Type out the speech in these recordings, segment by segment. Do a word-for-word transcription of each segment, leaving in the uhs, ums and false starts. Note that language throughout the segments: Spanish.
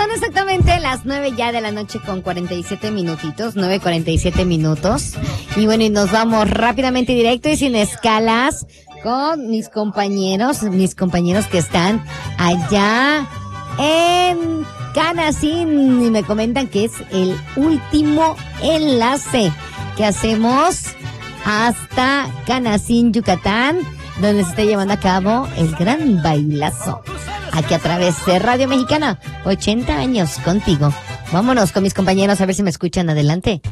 Son exactamente las nueve ya de la noche con cuarenta y siete minutitos, nueve cuarenta y siete minutos. Y bueno, y nos vamos rápidamente directo y sin escalas con mis compañeros, mis compañeros que están allá en Canacín y me comentan que es el último enlace que hacemos hasta Canacín, Yucatán, donde se está llevando a cabo el gran bailazo. Aquí a través de Radio Mexicana, ochenta años contigo. Vámonos con mis compañeros a ver si me escuchan. Adelante.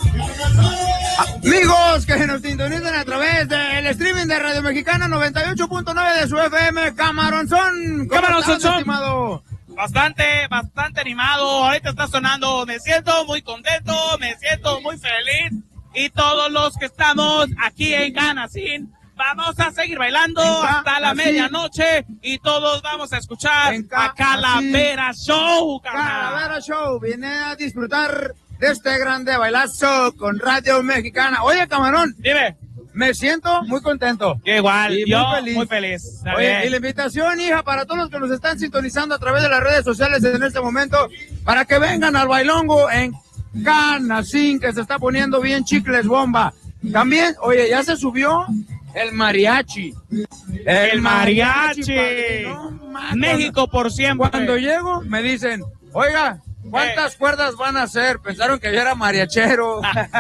Amigos que nos sintonizan a través del streaming de Radio Mexicana noventa y ocho punto nueve de su F M, Camaronzón. Camaronzón, estimado. Bastante, bastante animado. Ahorita está sonando. Me siento muy contento, me siento muy feliz. Y todos los que estamos aquí en Canacín, vamos a seguir bailando hasta la medianoche y todos vamos a escuchar a Calavera Show. Calavera Show viene a disfrutar de este grande bailazo con Radio Mexicana. Oye, Camarón, dime. Me siento muy contento. Yo igual, y yo muy feliz. Muy feliz. Oye, y la invitación, hija, para todos los que nos están sintonizando a través de las redes sociales en este momento, para que vengan al bailongo en Canacín, que se está poniendo bien chicles bomba. También, oye, ya se subió el mariachi. El, el mariachi. mariachi no, México por siempre. Cuando llego, me dicen, oiga, ¿cuántas eh. cuerdas van a hacer? Pensaron que yo era mariachero.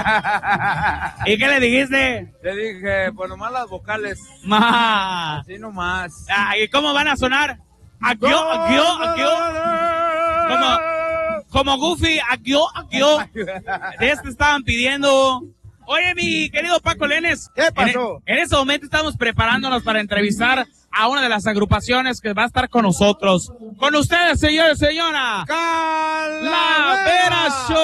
¿Y qué le dijiste? Le dije, pues nomás las vocales. Ma. Así nomás. Ah, ¿y cómo van a sonar? Aquio, aquio, aquio. Como, como Goofy, aquio, aquio. De este estaban pidiendo. Oye, mi querido Paco Lenes. ¿Qué pasó? En, en ese momento estamos preparándonos para entrevistar a una de las agrupaciones que va a estar con nosotros. Con ustedes, señores y señora. Calavera Show.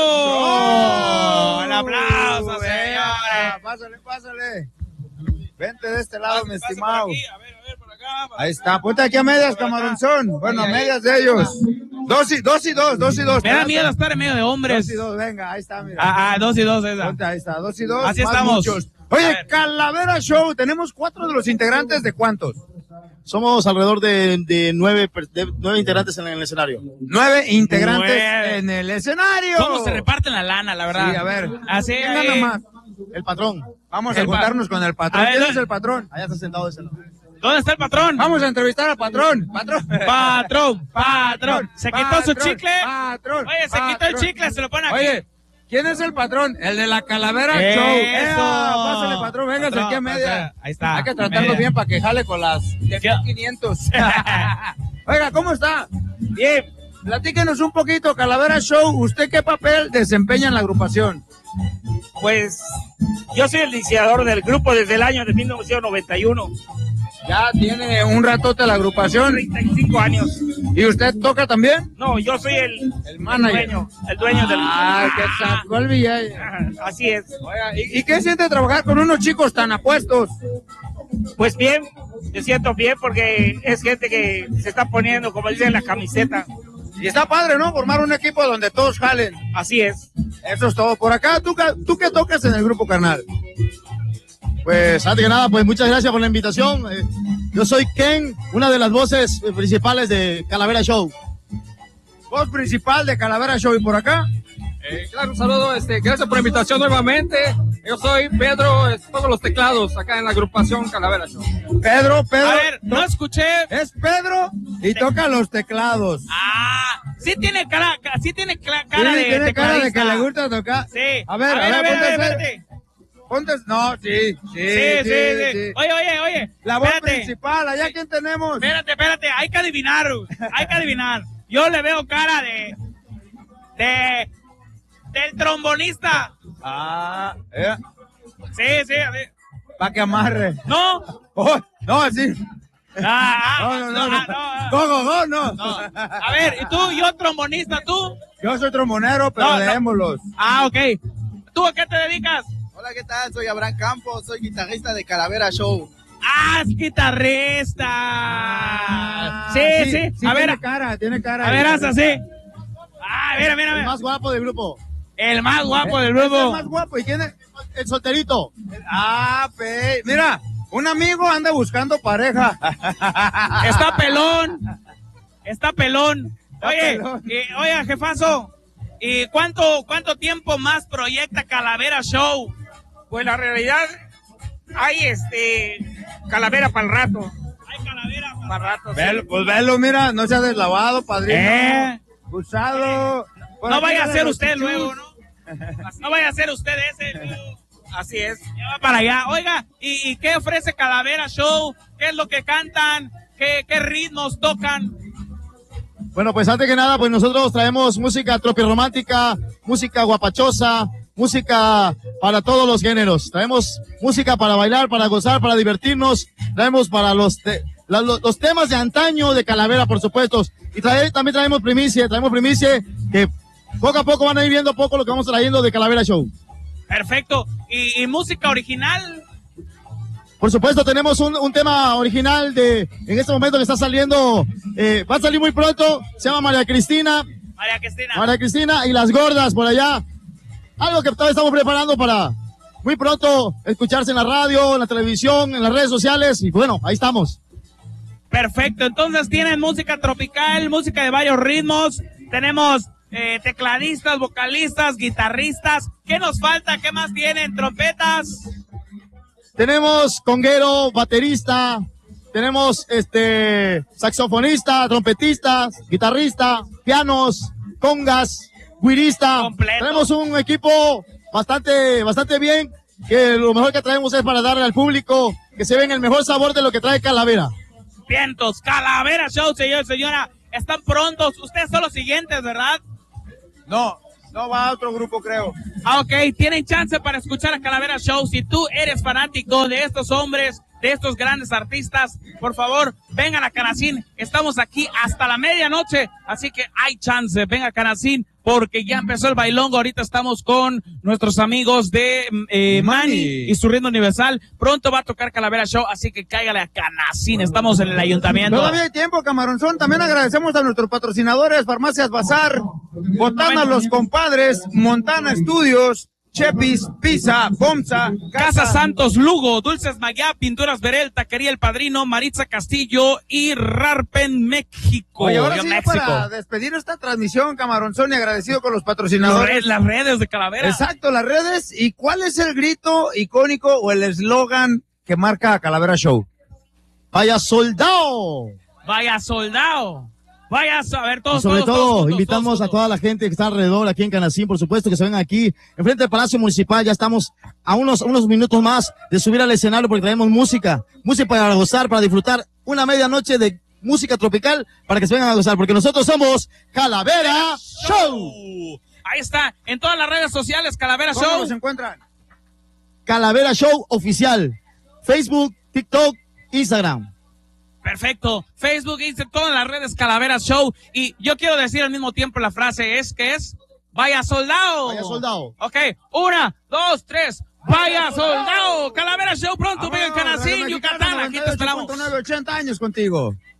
Oh, el aplauso, señores. Pásale, pásale. Vente de este lado, Pase, mi pase estimado. por aquí. A ver, a ver, por acá. Por Ahí está, ponte aquí a medias, Camaronzón. Bueno, a medias de ellos. Dos y dos y dos, dos y dos. Me da miedo estar en medio de hombres. Dos y dos, venga, ahí está, mira. Ah, ah dos y dos, esa. Ponte, ahí está, dos y dos. Así estamos. Muchos. Oye, Calavera Show, tenemos cuatro de los integrantes, ¿de cuántos? Somos alrededor de, de, nueve, de nueve integrantes en el escenario. Nueve integrantes nueve. en el escenario. ¿Cómo se reparten la lana, la verdad? Sí, a ver. Así ¿Quién gana más? El patrón. Vamos el a juntarnos pa- con el patrón. Ver, ¿Quién ¿dónde? es el patrón? Allá está sentado ese lado. ¿Dónde está el patrón? Vamos a entrevistar al patrón. Patrón. Patrón, patrón. ¿Se quitó patrón, su chicle? Patrón. Oye, se patrón. quitó el chicle, se lo pone aquí. Oye, ¿quién es el patrón? El de la Calavera Eso. Show. ¡Ea! Pásale, patrón, véngase Patrón, aquí a media. ahí está. Hay que tratarlo media. bien para que jale con las de mil quinientos. Oiga, ¿cómo está? Bien. Platíquenos un poquito, Calavera Show. ¿Usted qué papel desempeña en la agrupación? Pues yo soy el iniciador del grupo desde el año de mil novecientos noventa y uno. Ya tiene un ratote la agrupación. treinta y cinco años. ¿Y usted toca también? No, yo soy el, El manager. el dueño, el dueño del... Ah, que sacó el billete. Así es. Oiga, ¿y, ¿y qué siente trabajar con unos chicos tan apuestos? Pues bien, me siento bien porque es gente que se está poniendo, como dicen, la camiseta. Y está padre, ¿no? Formar un equipo donde todos jalen. Así es. Eso es todo. Por acá, ¿tú, ca- tú qué tocas en el grupo, carnal? Pues antes que nada, pues muchas gracias por la invitación. Eh, yo soy Ken, una de las voces eh, principales de Calavera Show. Voz principal de Calavera Show. ¿Y por acá? Eh, claro, un saludo, este, gracias por la invitación nuevamente. Yo soy Pedro, es, todos los teclados acá en la agrupación Calavera Show. Pedro, Pedro. A ver, no escuché. Es Pedro y toca los teclados. Ah, sí tiene cara, ca- sí tiene cla- cara Sí, de tiene cara de que tecladista. le gusta tocar. Sí. A ver, a ver, a ver, ponte a ver, ese- espérate. Ponte, no, sí, sí, Sí, sí, sí. Oye, oye, oye. La voz espérate. principal, allá quién tenemos. Espérate, espérate, hay que adivinar, hay que adivinar. Yo le veo cara de, de, del trombonista. Ah, eh, Sí, sí, a ver. para que amarre. No. Oh, no, sí. Ah, ah, No, no, no, no. ah, no, ah. Go, go, go, no. No. A ver, ¿y tú, yo trombonista, tú? Yo soy trombonero, pero No, no. dejémoslos. Ah, ok. ¿Tú a qué te dedicas? Hola, ¿qué tal? Soy Abraham Campos, soy guitarrista de Calavera Show. Ah, es guitarrista. Ah, sí, sí, sí A ver, tiene cara, tiene cara. a ver, haz así. Ah, mira, mira, El mira. más guapo del grupo. El más guapo del Es el grupo. más guapo. ¿Y quién es? El solterito. Ah, pe... Mira, un amigo anda buscando pareja. Está pelón. Está pelón. Oye, y, oye, jefazo, ¿y cuánto, cuánto tiempo más proyecta Calavera Show? Pues la realidad, hay este, calavera para el rato. Hay calavera para el rato. Velo, pues velo, mira, no se ha deslavado, padrino. ¿Eh? Usado. No vaya a ser usted luego, ¿no? No vaya a ser usted ese. Luego. Así es. Ya va para allá. Oiga, ¿y, y qué ofrece Calavera Show? ¿Qué es lo que cantan? ¿Qué, qué ritmos tocan? Bueno, pues antes que nada, pues nosotros traemos música tropirromántica, música guapachosa, música para todos los géneros. Traemos música para bailar, para gozar, para divertirnos. Traemos para los, te, la, los, los temas de antaño de Calavera, por supuesto. Y trae, también traemos primicia, traemos primicia que poco a poco van a ir viendo poco lo que vamos trayendo de Calavera Show. Perfecto. ¿Y, y música original? Por supuesto, tenemos un, un tema original de, en este momento que está saliendo, eh, va a salir muy pronto, se llama María Cristina. María Cristina. María Cristina y las gordas por allá. Algo que todavía estamos preparando para muy pronto escucharse en la radio, en la televisión, en las redes sociales y bueno, ahí estamos. Perfecto, entonces tienen música tropical, música de varios ritmos, tenemos eh, tecladistas, vocalistas, guitarristas. ¿Qué nos falta? ¿Qué más tienen? ¿Trompetas? Tenemos conguero, baterista, tenemos este saxofonista, trompetista, guitarrista, pianos, congas, guirista. Completo. Tenemos un equipo bastante, bastante bien, que lo mejor que traemos es para darle al público que se ven el mejor sabor de lo que trae Calavera. Vientos, Calavera Show, señor, señora. Están prontos. Ustedes son los siguientes, ¿verdad? No, no va a otro grupo, creo. Ah, ok, tienen chance para escuchar a Calavera Show. Si tú eres fanático de estos hombres, de estos grandes artistas, por favor, vengan a Canacín. Estamos aquí hasta la medianoche, así que hay chance. Venga a Canacín porque ya empezó el bailongo. Ahorita estamos con nuestros amigos de eh, Manny y su ritmo universal. Pronto va a tocar Calavera Show, así que cáigale a Canacín. Estamos en el ayuntamiento. Todavía hay tiempo, Camaronzón. También agradecemos a nuestros patrocinadores, Farmacias Bazar, Botana Los Compadres, Montana Estudios, Chepis, Pizza, Bomsa, Casa Santos Lugo, Dulces Mayá, Pinturas Verel, Taquería El Padrino, Maritza Castillo y Rarpen México. Oye, ahora Yo, sí, México. para despedir esta transmisión, Camaronzón, y agradecido con los patrocinadores. Las redes de Calavera. Exacto, las redes. ¿Y cuál es el grito icónico o el eslogan que marca a Calavera Show? ¡Vaya soldado! Vaya soldado. Vaya a ver todos. Y sobre todos, todo, todos juntos, invitamos todos a toda la gente que está alrededor aquí en Canacín, por supuesto, que se vengan aquí, enfrente del Palacio Municipal. Ya estamos a unos, unos minutos más de subir al escenario porque traemos música, música para gozar, para disfrutar una medianoche de música tropical para que se vengan a gozar, porque nosotros somos Calavera Show. Ahí está, en todas las redes sociales, Calavera ¿Cómo Show. se encuentran? Calavera Show Oficial, Facebook, TikTok, Instagram. Perfecto. Facebook, Instagram, todas las redes Calavera Show. Y yo quiero decir al mismo tiempo la frase es que es Vaya soldado. Vaya soldado. Ok, una, dos, tres. Vaya soldado. Calavera Show pronto, venga en Canacín, Radio Yucatán. Mexicana, Aquí te esperamos. noventa y ocho punto nueve, ochenta años contigo.